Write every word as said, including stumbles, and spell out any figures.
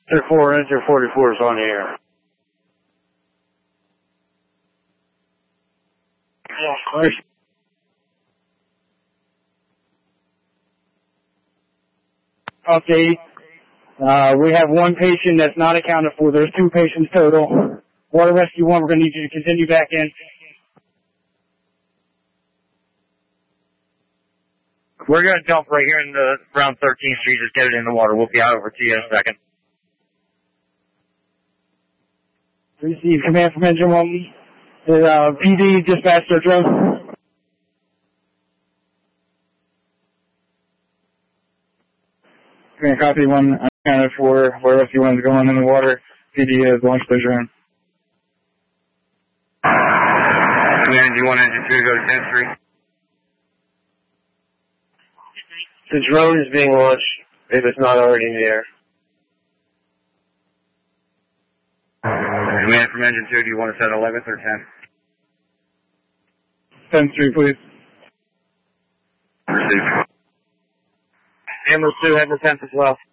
Enter four, enter forty-four is on the air. Yeah, okay. Uh, we have one patient that's not accounted for. There's two patients total. Water Rescue one, we're going to need you to continue back in. We're going to dump right here in the around thirteenth Street. Just get it in the water. We'll be out over to you in a second. Receive command from engine one. Uh, P D, dispatch their drone. Command copy one, accounted for. Water Rescue one is going in the water. P D has launched their drone. Command, do you want engine two to go to tenth Street? The drone is being launched, if it's not already in the air. Command from engine two, do you want to set eleventh or tenth? tenth Street, please. Receive. Ambulance two, head to tenth as well.